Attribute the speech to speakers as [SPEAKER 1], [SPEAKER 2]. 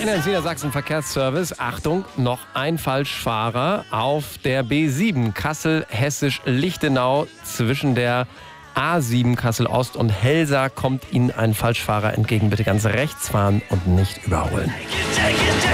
[SPEAKER 1] NS Niedersachsen Verkehrsservice. Achtung, noch ein Falschfahrer auf der B7 Kassel-Hessisch-Lichtenau zwischen der A7 Kassel-Ost und Helsa kommt Ihnen ein Falschfahrer entgegen. Bitte ganz rechts fahren und nicht überholen.